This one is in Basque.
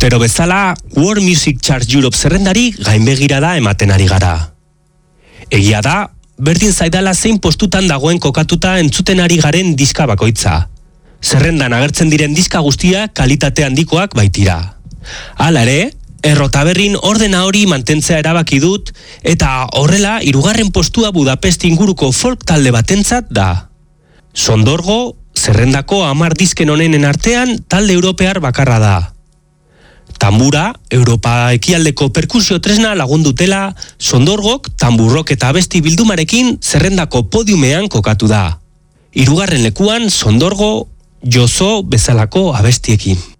Urtero bezala, World Music Charts Europe zerrendari gainbegirada ematen ari gara. Egia da, berdin zaidala zein postutan dagoen kokatuta entzuten ari garen diska bakoitza. Zerrendan agertzen diren diska guztiak kalitate handikoak baitira. Hala ere, Errotaberrin ordena hori mantentzea erabaki dut, eta horrela 3. postua Budapest inguruko folk talde batentzat da. Sondorgo, zerrendako 10 disken honenen artean talde europear bakarra da. Tambura, Europa ekialdeko perkusio tresna lagundutela, Sondorgok tamburrok eta abesti bildumarekin zerrendako podiumean kokatu da. 3. lekuan Sondorgo, Jozo bezalako abestiekin.